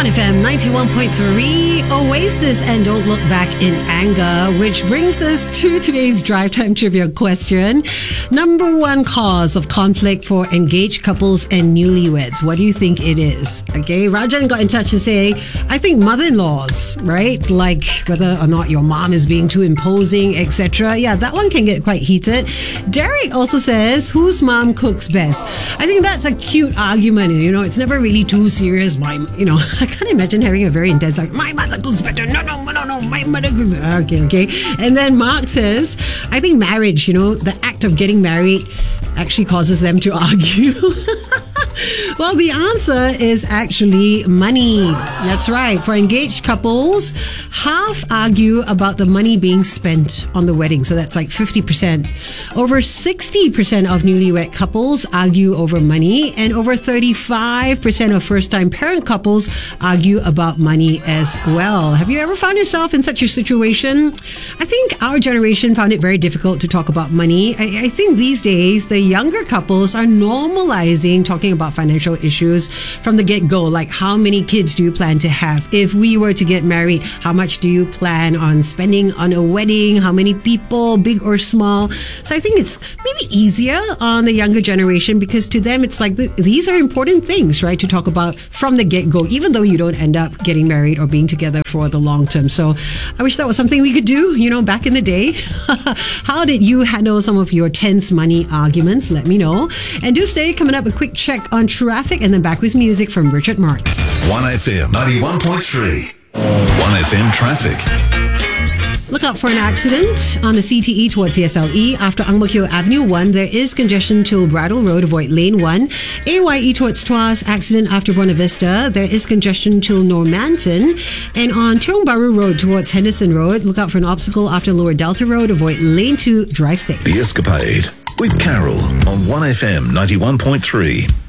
1FM 91.3 Oasis and Don't Look Back in Anger, which brings us to today's Drive Time Trivia question. Number one cause of conflict for engaged couples and newlyweds. What do you think it is? Okay, Rajan got in touch to say, I think mother-in-laws, right? Like whether or not your mom is being too imposing, etc. Yeah, that one can get quite heated. Derek also says, whose mom cooks best? I think that's a cute argument, it's never really too serious. I can't imagine having a very intense, like, my mother cooks better. No, my mother cooks. Okay. And then Mark says, I think marriage, the act of getting married actually causes them to argue. Well, the answer is actually money. That's right. For engaged couples, half argue about the money being spent on the wedding. So that's like 50%. Over 60% of newlywed couples argue over money, and over 35% of first-time parent couples argue about money as well. Have you ever found yourself in such a situation? I think our generation found it very difficult to talk about money. I think these days, the younger couples are normalizing talking about financial issues from the get-go. Like, how many kids do you plan to have? If we were to get married, how much do you plan on spending on a wedding? How many people, big or small? So I think it's maybe easier on the younger generation because to them, it's like these are important things, right, to talk about from the get-go, even though you don't end up getting married or being together for the long term. So I wish that was something we could do, back in the day. How did you handle some of your tense money arguments? Let me know. And do stay. Coming up, a quick check on traffic and then back with music from Richard Marks. 1FM 91.3. 1FM traffic. Look out for an accident on the CTE towards CSLE. After Ang Mo Kio Avenue 1, there is congestion till Bridle Road. Avoid lane 1. AYE towards Tuas, accident after Buena Vista. There is congestion till Normanton. And on Tiong Bahru Road towards Henderson Road, look out for an obstacle after Lower Delta Road. Avoid lane 2, drive safe. The Escapade with Carol on 1FM 91.3.